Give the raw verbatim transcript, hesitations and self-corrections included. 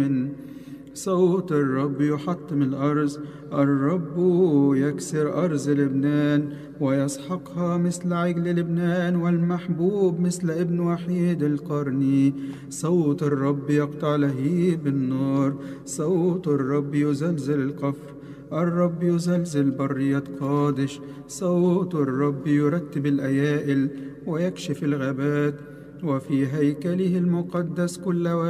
صوت الرب يحطم الأرز، الرب يكسر أرز لبنان ويسحقها مثل عجل لبنان، والمحبوب مثل ابن وحيد القرن. صوت الرب يقطع لهيب النار، صوت الرب يزلزل القفر، الرب يزلزل برية قادش. صوت الرب يرتب الأيائل ويكشف الغابات، وفي هيكله المقدس كل